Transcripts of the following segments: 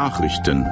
Nachrichten.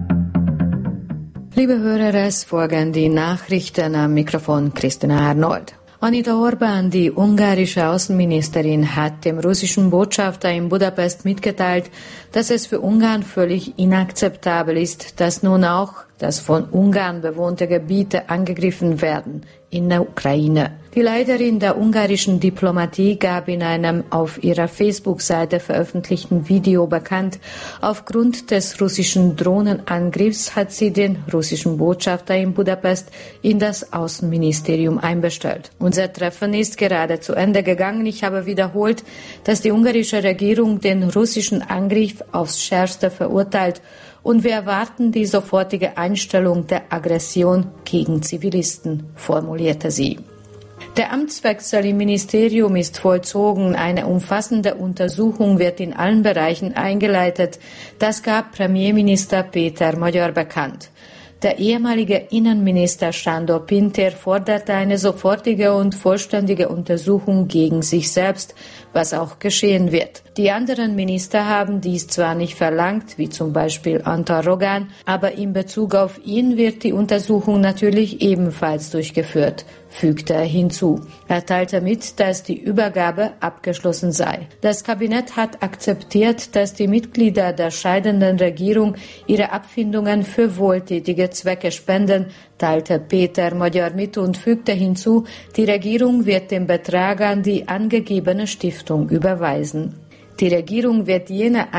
Liebe Hörer, es folgen die Nachrichten, am Mikrofon Christina Arnold. Anita Orbán, die ungarische Außenministerin, hat dem russischen Botschafter in Budapest mitgeteilt, dass es für Ungarn völlig inakzeptabel ist, dass nun auch das von Ungarn bewohnte Gebiete angegriffen werden in der Ukraine. Die Leiterin der ungarischen Diplomatie gab in einem auf ihrer Facebook-Seite veröffentlichten Video bekannt, aufgrund des russischen Drohnenangriffs hat sie den russischen Botschafter in Budapest in das Außenministerium einbestellt. Unser Treffen ist gerade zu Ende gegangen. Ich habe wiederholt, dass die ungarische Regierung den russischen Angriff aufs Schärfste verurteilt und wir erwarten die sofortige Einstellung der Aggression gegen Zivilisten, formulierte sie. Der Amtswechsel im Ministerium ist vollzogen. Eine umfassende Untersuchung wird in allen Bereichen eingeleitet. Das gab Premierminister Péter Magyar bekannt. Der ehemalige Innenminister Sándor Pintér forderte eine sofortige und vollständige Untersuchung gegen sich selbst, was auch geschehen wird. Die anderen Minister haben dies zwar nicht verlangt, wie zum Beispiel Antal Rogán, aber in Bezug auf ihn wird die Untersuchung natürlich ebenfalls durchgeführt, fügte er hinzu. Er teilte mit, dass die Übergabe abgeschlossen sei. Das Kabinett hat akzeptiert, dass die Mitglieder der scheidenden Regierung ihre Abfindungen für wohltätige Zwecke spenden, teilte Péter Magyar mit und fügte hinzu, die Regierung wird den Betrag an die angegebene Stiftung überweisen. Die Regierung wird jene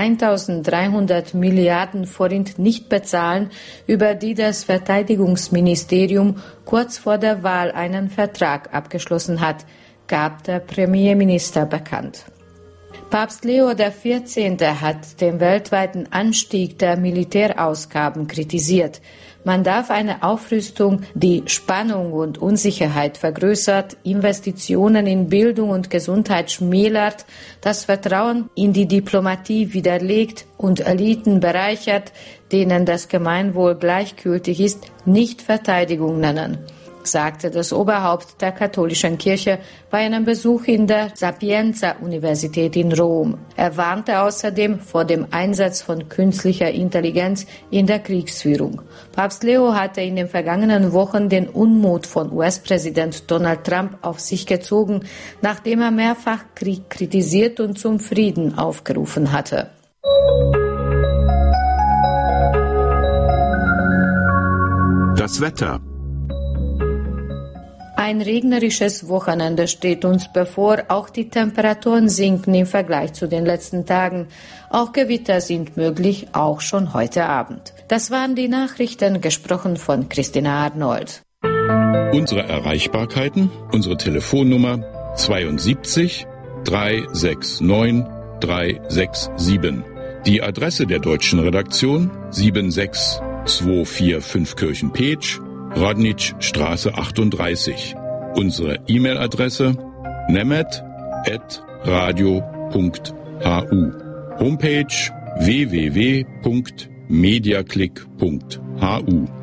1.300 Milliarden Forint nicht bezahlen, über die das Verteidigungsministerium kurz vor der Wahl einen Vertrag abgeschlossen hat, gab der Premierminister bekannt. Papst Leo XIV. Hat den weltweiten Anstieg der Militärausgaben kritisiert. Man darf eine Aufrüstung, die Spannung und Unsicherheit vergrößert, Investitionen in Bildung und Gesundheit schmälert, das Vertrauen in die Diplomatie widerlegt und Eliten bereichert, denen das Gemeinwohl gleichgültig ist, nicht Verteidigung nennen, sagte das Oberhaupt der katholischen Kirche bei einem Besuch in der Sapienza-Universität in Rom. Er warnte außerdem vor dem Einsatz von künstlicher Intelligenz in der Kriegsführung. Papst Leo hatte in den vergangenen Wochen den Unmut von US-Präsident Donald Trump auf sich gezogen, nachdem er mehrfach Krieg kritisiert und zum Frieden aufgerufen hatte. Das Wetter. Ein regnerisches Wochenende steht uns bevor. Auch die Temperaturen sinken im Vergleich zu den letzten Tagen. Auch Gewitter sind möglich, auch schon heute Abend. Das waren die Nachrichten, gesprochen von Christina Arnold. Unsere Erreichbarkeiten, unsere Telefonnummer 72 369 367. Die Adresse der deutschen Redaktion 76245 Kirchen-Peetsch, Radničstraße 38. Unsere E-Mail-Adresse nemet@radio.hu. Homepage www.mediaclick.hu.